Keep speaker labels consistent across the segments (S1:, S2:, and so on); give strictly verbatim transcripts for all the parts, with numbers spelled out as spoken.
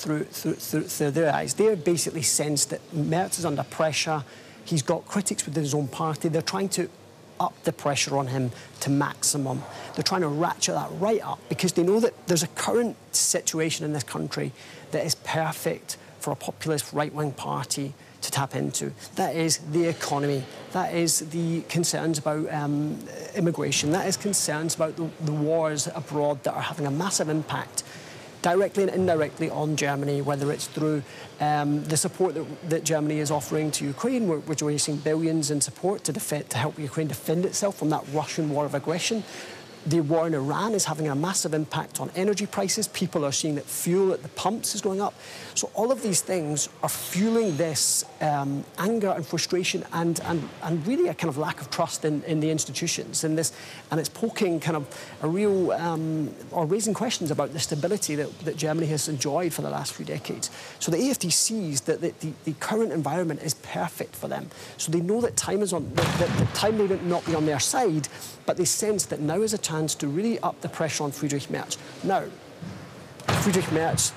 S1: through, through, through, through their eyes. They basically sense that Merz is under pressure. He's got critics within his own party. They're trying to up the pressure on him to maximum. They're trying to ratchet that right up because they know that there's a current situation in this country that is perfect for a populist right-wing party to tap into. That is the economy. That is the concerns about um, immigration. That is concerns about the, the wars abroad that are having a massive impact directly and indirectly on Germany, whether it's through um, the support that, that Germany is offering to Ukraine. We're, we're raising billions in support to, defend, to help Ukraine defend itself from that Russian war of aggression. The war in Iran is having a massive impact on energy prices. People are seeing that fuel at the pumps is going up. So all of these things are fueling this um, anger and frustration and, and, and really a kind of lack of trust in, in the institutions. And, this, and it's poking kind of a real, um, or raising questions about the stability that, that Germany has enjoyed for the last few decades. So the A F D sees that the, the, the current environment is perfect for them. So they know that time is on, that, that the time may not be on their side, but they sense that now is a chance to really up the pressure on Friedrich Merz. Now, Friedrich Merz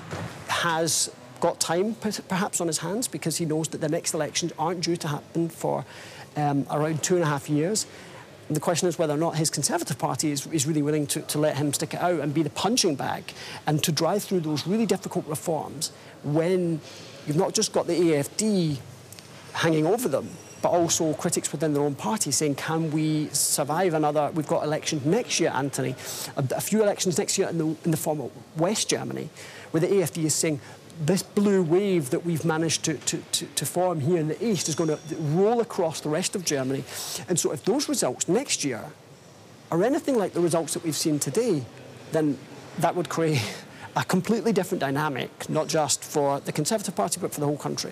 S1: has got time perhaps on his hands because he knows that the next elections aren't due to happen for um, around two and a half years. And the question is whether or not his Conservative Party is, is really willing to, to let him stick it out and be the punching bag and to drive through those really difficult reforms when you've not just got the A F D hanging over them, but also critics within their own party saying, can we survive another... We've got elections next year, Anthony, a, a few elections next year in the, in the former West Germany, where the A F D is saying, this blue wave that we've managed to, to, to, to form here in the East is going to roll across the rest of Germany. And so if those results next year are anything like the results that we've seen today, then that would create a completely different dynamic, not just for the Conservative Party, but for the whole country.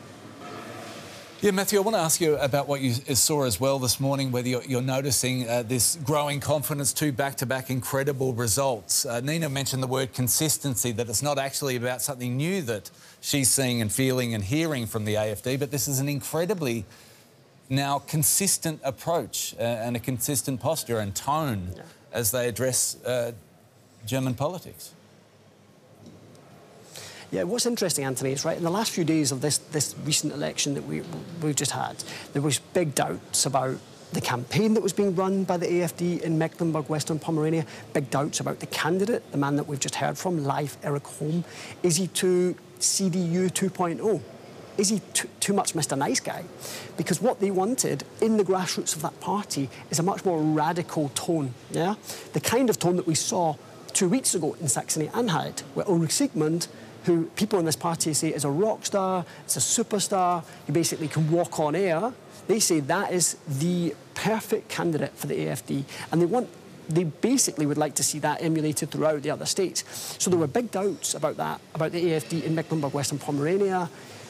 S2: Yeah, Matthew, I want to ask you about what you saw as well this morning, whether you're, you're noticing uh, this growing confidence, two back-to-back incredible results. Uh, Nina mentioned the word consistency, that it's not actually about something new that she's seeing and feeling and hearing from the A F D, but this is an incredibly now consistent approach uh, and a consistent posture and tone yeah. as they address uh, German politics.
S1: Yeah, what's interesting, Anthony, is right in the last few days of this this recent election that we we've just had, there was big doubts about the campaign that was being run by the A F D in Mecklenburg, Western Pomerania. Big doubts about the candidate, the man that we've just heard from, Leif Erik Holm. Is he too C D U two point oh? Is he too, too much Mister Nice Guy? Because what they wanted in the grassroots of that party is a much more radical tone. Yeah, the kind of tone that we saw two weeks ago in Saxony-Anhalt, where Ulrich Siegmund, who people in this party say is a rock star, it's a superstar, you basically can walk on air. They say that is the perfect candidate for the A F D. And they want, they basically would like to see that emulated throughout the other states. So there were big doubts about that, about the A F D in Mecklenburg, Western Pomerania.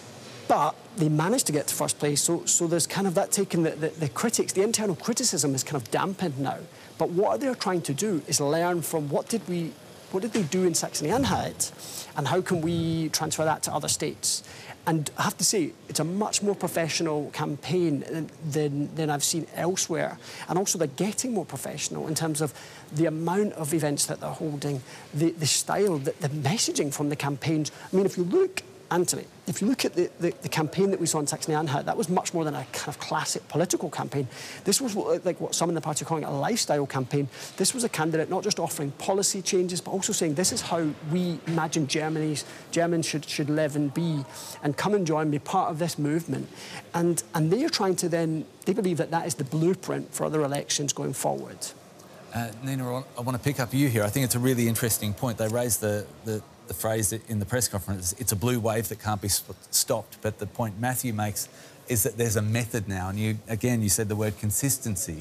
S1: But they managed to get to first place, so, so there's kind of that taking the, the, the critics, the internal criticism is kind of dampened now. But what they're trying to do is learn from what did we, what did they do in Saxony-Anhalt, and how can we transfer that to other states? And I have to say, it's a much more professional campaign than, than, than I've seen elsewhere. And also they're getting more professional in terms of the amount of events that they're holding, the, the style, the, the messaging from the campaigns. I mean, if you look, Anthony, if you look at the, the, the campaign that we saw in Saxony-Anhalt, that was much more than a kind of classic political campaign. This was what, like what some in the party are calling a lifestyle campaign. This was a candidate not just offering policy changes, but also saying this is how we imagine Germany's, Germans should, should live and be, and come and join, be part of this movement. And, and they are trying to then, they believe that that is the blueprint for other elections going forward.
S2: Uh, Nina, I want to pick up you here. I think it's a really interesting point. They raised the, the, the phrase in the press conference, it's a blue wave that can't be stopped. But the point Matthew makes is that there's a method now. And you, again, you said the word consistency.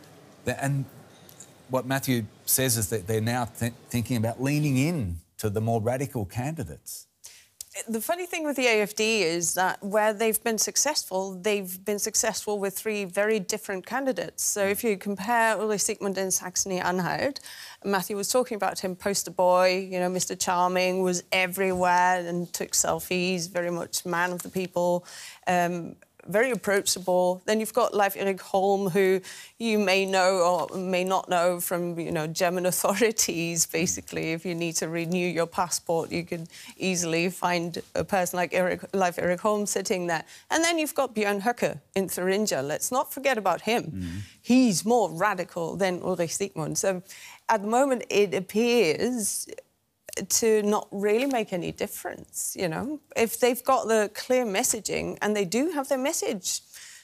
S2: And what Matthew says is that they're now th thinking about leaning in to the more radical candidates.
S3: The funny thing with the A F D is that where they've been successful, they've been successful with three very different candidates. So if you compare Ulrich Siegmund in Saxony-Anhalt, Matthew was talking about him, poster boy, you know, Mister Charming, was everywhere and took selfies, very much man of the people. Um, very approachable. Then you've got Leif Erik Holm, who you may know or may not know from, you know, German authorities. Basically, if you need to renew your passport, you can easily find a person like Erik, Leif Erik Holm sitting there. And then you've got Björn Höcke in Thuringia. Let's not forget about him. Mm-hmm. He's more radical than Ulrich Siegmund. So at the moment, it appears to not really make any difference, you know. If they've got the clear messaging, and they do have their message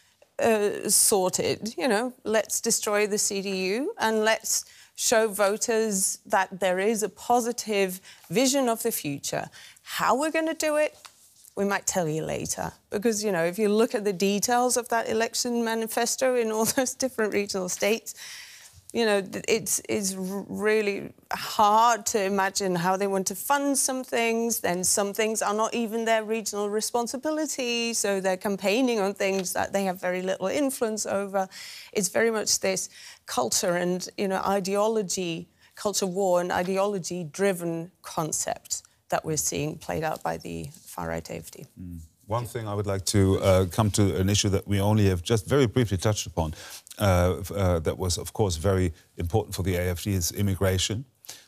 S3: uh, sorted, you know, let's destroy the C D U and let's show voters that there is a positive vision of the future. How we're going to do it, we might tell you later. Because, you know, if you look at the details of that election manifesto in all those different regional states, you know, it's, it's really hard to imagine how they want to fund some things. Then some things are not even their regional responsibility, so they're campaigning on things that they have very little influence over. It's very much this culture and, you know, ideology, culture war and ideology-driven concept that we're seeing played out by the far-right A F D.
S4: Mm. One thing I would like to uh, come to an issue that we only have just very briefly touched upon, uh, uh, that was, of course, very important for the A F D, is immigration.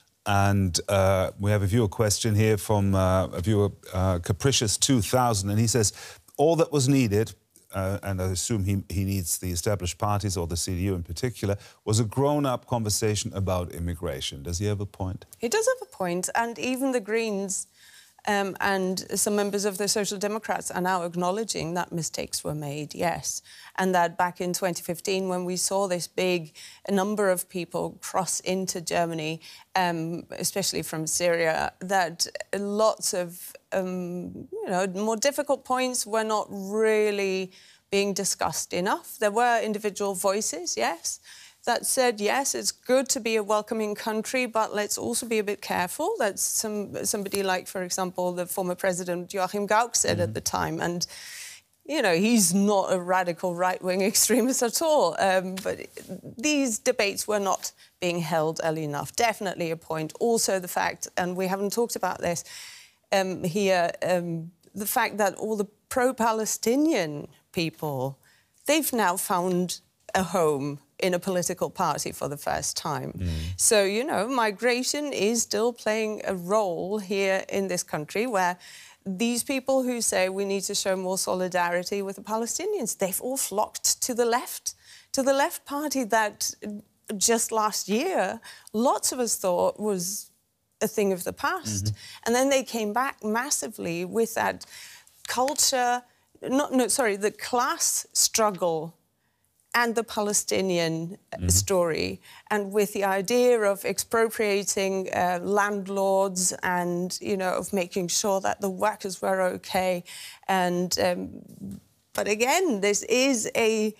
S4: And uh, we have a viewer question here from uh, a viewer, uh, Capricious two thousand, and he says, all that was needed, uh, and I assume he, he needs the established parties or the C D U in particular, was a grown-up conversation about immigration. Does he have a point?
S3: He does have a point, and even the Greens Um, and some members of the Social Democrats are now acknowledging that mistakes were made, yes. And that back in twenty fifteen, when we saw this big number of people cross into Germany, um, especially from Syria, that lots of, um, you know, more difficult points were not really being discussed enough. There were individual voices, yes, that said, yes, it's good to be a welcoming country, but let's also be a bit careful. That's some, somebody like, for example, the former president Joachim Gauck said mm-hmm. at the time. And, you know, he's not a radical right-wing extremist at all. Um, but these debates were not being held early enough. Definitely a point. Also the fact, and we haven't talked about this um, here, um, the fact that all the pro-Palestinian people, they've now found a home in a political party for the first time. Mm. So, you know, migration is still playing a role here in this country, where these people who say we need to show more solidarity with the Palestinians, they've all flocked to the left, to the left party that just last year lots of us thought was a thing of the past. Mm-hmm. And then they came back massively with that culture, not, no, sorry, the class struggle and the Palestinian mm-hmm. story, and with the idea of expropriating uh, landlords and, you know, of making sure that the workers were okay. And um, but again, this is a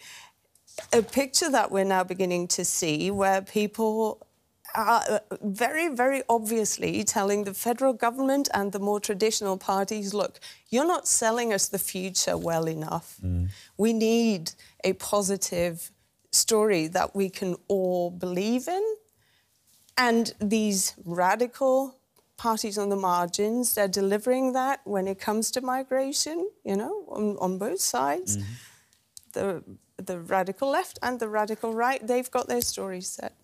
S3: a picture that we're now beginning to see, where people are very, very obviously telling the federal government and the more traditional parties, look, you're not selling us the future well enough. Mm. We need a positive story that we can all believe in. And these radical parties on the margins, they're delivering that when it comes to migration, you know, on, on both sides. Mm-hmm. The, the radical left and the radical right, they've got their stories set.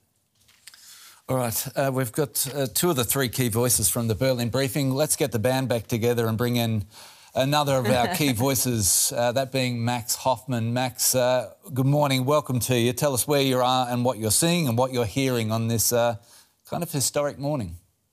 S2: All right, uh, we've got uh, two of the three key voices from the Berlin briefing. Let's get the band back together and bring in another of our key voices, uh, that being Max Hoffman. Max, uh, good morning, welcome to you. Tell us where you are and what you're seeing and what you're hearing on this uh, kind of historic morning.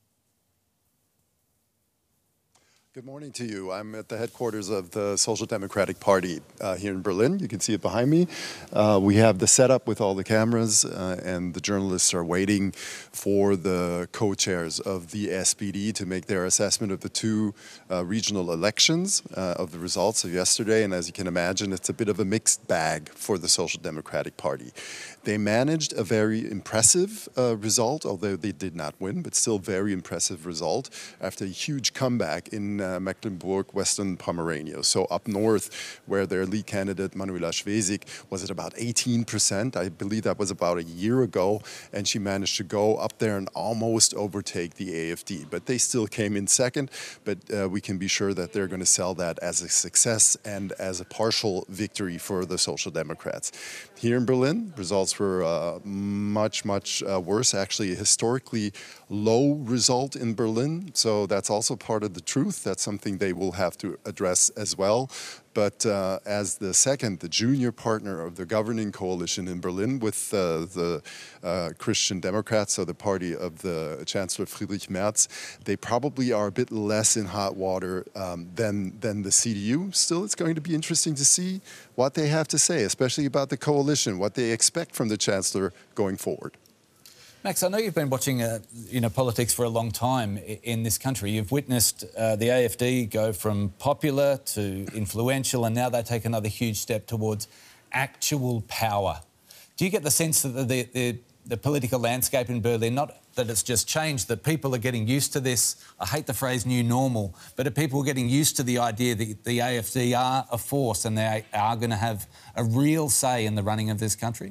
S5: Good morning to you. I'm at the headquarters of the Social Democratic Party uh, here in Berlin. You can see it behind me. Uh, we have the setup with all the cameras, uh, and the journalists are waiting for the co-chairs of the S P D to make their assessment of the two uh, regional elections, uh, of the results of yesterday. And as you can imagine, it's a bit of a mixed bag for the Social Democratic Party. They managed a very impressive uh, result, although they did not win, but still very impressive result after a huge comeback in uh, Mecklenburg, Western Pomerania. So up north, where their lead candidate, Manuela Schwesig, was at about eighteen percent. I believe that was about a year ago, and she managed to go up there and almost overtake the A F D. But they still came in second, but uh, we can be sure that they're going to sell that as a success and as a partial victory for the Social Democrats. Here in Berlin, results were uh, much, much uh, worse. Actually, a historically low result in Berlin. So that's also part of the truth. That's something they will have to address as well. But uh, as the second, the junior partner of the governing coalition in Berlin with uh, the uh, Christian Democrats, so the party of the Chancellor Friedrich Merz, they probably are a bit less in hot water um, than, than the C D U. Still, it's going to be interesting to see what they have to say, especially about the coalition, what they expect from the Chancellor going forward.
S2: Max, I know you've been watching uh, you know, politics for a long time in this country. You've witnessed uh, the A F D go from popular to influential, and now they take another huge step towards actual power. Do you get the sense that the, the, the political landscape in Berlin, not that it's just changed, that people are getting used to this? I hate the phrase new normal, but are people getting used to the idea that the A F D are a force and they are going to have a real say in the running of this country?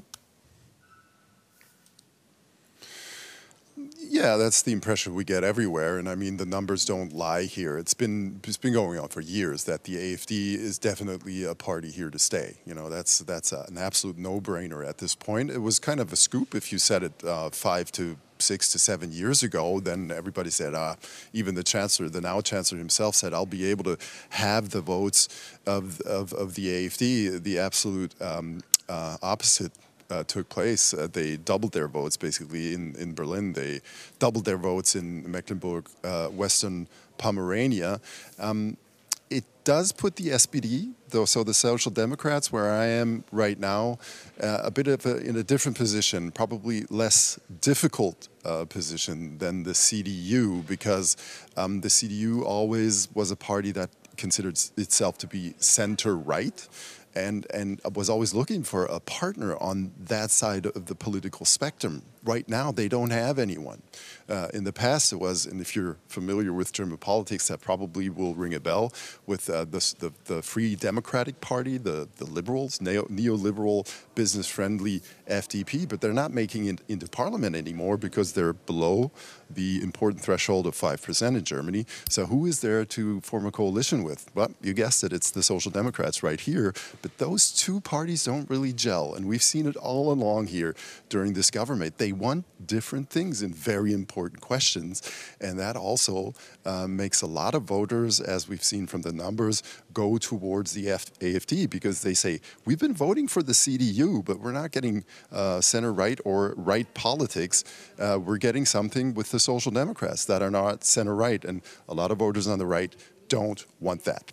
S5: Yeah, that's the impression we get everywhere, and I mean the numbers don't lie here. It's been it's been going on for years that the A F D is definitely a party here to stay. You know, that's that's a, an absolute no-brainer at this point. It was kind of a scoop if you said it uh, five to six to seven years ago. Then everybody said, uh, even the chancellor, the now chancellor himself said, "I'll be able to have the votes of of, of the A F D." The absolute um, uh, opposite Uh, took place. Uh, they doubled their votes basically in, in Berlin. They doubled their votes in Mecklenburg, uh, Western Pomerania. Um, it does put the S P D, though, so the Social Democrats, where I am right now, uh, a bit of a, in a different position, probably less difficult uh, position than the C D U, because um, the C D U always was a party that considered itself to be center-right. And, and was always looking for a partner on that side of the political spectrum. Right now, they don't have anyone. Uh, in the past, it was, and if you're familiar with German politics, that probably will ring a bell, with uh, the, the, the Free Democratic Party, the, the liberals, neo, neoliberal, business-friendly F D P, but they're not making it into parliament anymore because they're below the important threshold of five percent in Germany. So who is there to form a coalition with? Well, you guessed it, it's the Social Democrats right here, but those two parties don't really gel, and we've seen it all along here during this government. They want different things in very important questions, and that also uh, makes a lot of voters, as we've seen from the numbers, go towards the F A F D because they say, we've been voting for the C D U, but we're not getting uh, center-right or right politics. Uh, we're getting something with the Social Democrats that are not center-right, and a lot of voters on the right don't want that.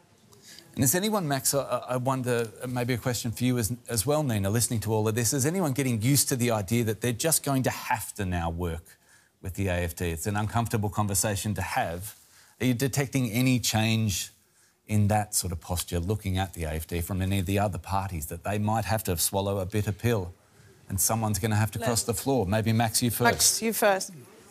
S2: And is anyone, Max, I wonder, maybe a question for you as, as well, Nina, listening to all of this, is anyone getting used to the idea that they're just going to have to now work with the A F D? It's an uncomfortable conversation to have. Are you detecting any change in that sort of posture, looking at the A F D from any of the other parties, that they might have to swallow a bitter pill and someone's going to have to cross the floor? Maybe Max, you first.
S3: Max, you first.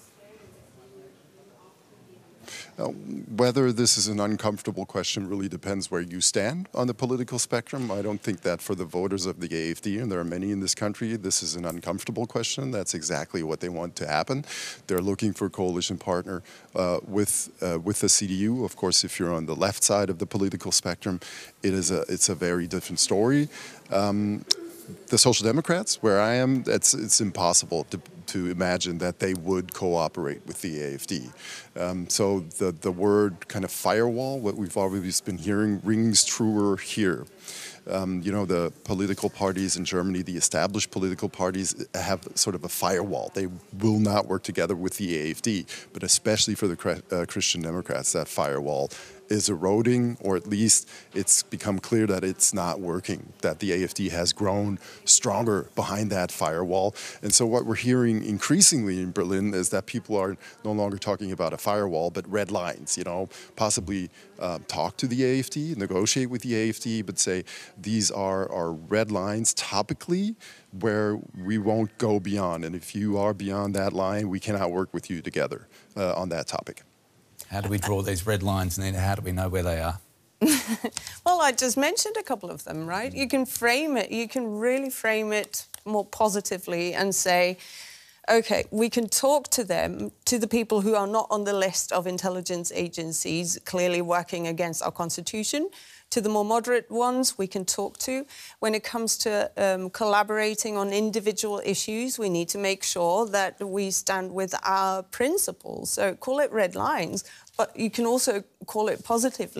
S5: Uh, whether this is an uncomfortable question really depends where you stand on the political spectrum. I don't think that for the voters of the A F D, and there are many in this country, this is an uncomfortable question. That's exactly what they want to happen. They're looking for a coalition partner uh, with uh, with the C D U. Of course, if you're on the left side of the political spectrum, it is a it's a very different story. Um, The Social Democrats, where I am, it's, it's impossible to, to imagine that they would cooperate with the A F D. Um, so the, the word kind of firewall, what we've always been hearing, rings truer here. Um, you know, the political parties in Germany, the established political parties, have sort of a firewall. They will not work together with the A F D, but especially for the uh, Christian Democrats, that firewall is eroding, or at least it's become clear that it's not working, that the A F D has grown stronger behind that firewall. And so what we're hearing increasingly in Berlin is that people are no longer talking about a firewall, but red lines, you know, possibly uh, talk to the A F D, negotiate with the A F D, but say these are our red lines topically where we won't go beyond. And if you are beyond that line, we cannot work with you together uh, on that topic.
S2: How do we draw these red lines, Nina? How do we know where they are?
S3: Well, I just mentioned a couple of them, right? You can frame it, you can really frame it more positively and say, OK, we can talk to them, to the people who are not on the list of intelligence agencies clearly working against our constitution. To the more moderate ones, we can talk to. When it comes to um, collaborating on individual issues, we need to make sure that we stand with our principles. So call it red lines, but you can also call it positively.